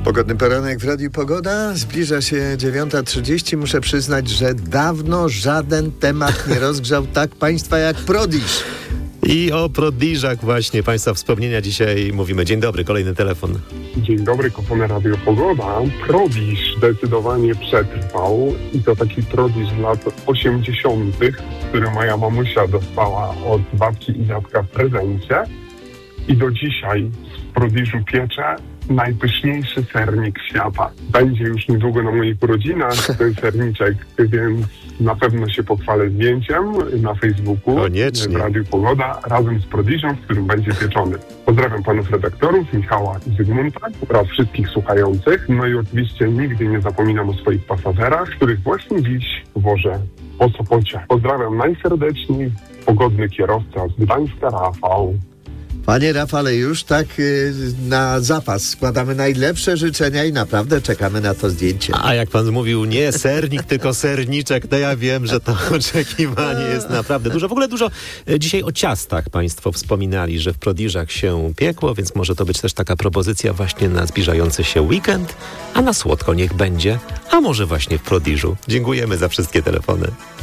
Pogodny poranek w Radiu Pogoda. Zbliża się 9:30. Muszę przyznać, że dawno żaden temat nie rozgrzał tak państwa jak Prodigy. I o Prodiżach właśnie państwa wspomnienia dzisiaj mówimy. Dzień dobry, kolejny telefon. Dzień dobry, kochane Radio Pogoda. Prodigy zdecydowanie przetrwał i to taki Prodigy z lat 80., który moja mamusia dostała od babci i dziadka w prezencie. I do dzisiaj z Prodigy piecze najpyszniejszy sernik świata. Będzie już niedługo na moich urodzinach ten serniczek, więc na pewno się pochwalę zdjęciem na Facebooku. Koniecznie. W Radiu Pogoda razem z Prodigy, w którym będzie pieczony. Pozdrawiam panów redaktorów, Michała i Zygmunta oraz wszystkich słuchających. No i oczywiście nigdy nie zapominam o swoich pasażerach, których właśnie dziś wożę po Sopocie. Pozdrawiam najserdeczniej, pogodny kierowca z Gdańska, Rafał. Panie Rafale, już tak na zapas składamy najlepsze życzenia i naprawdę czekamy na to zdjęcie. A jak pan mówił, nie sernik, tylko serniczek, to ja wiem, że to oczekiwanie jest naprawdę dużo. W ogóle dużo dzisiaj o ciastach państwo wspominali, że w Prodiżach się piekło, więc może to być też taka propozycja właśnie na zbliżający się weekend, a na słodko niech będzie, a może właśnie w Prodiżu. Dziękujemy za wszystkie telefony.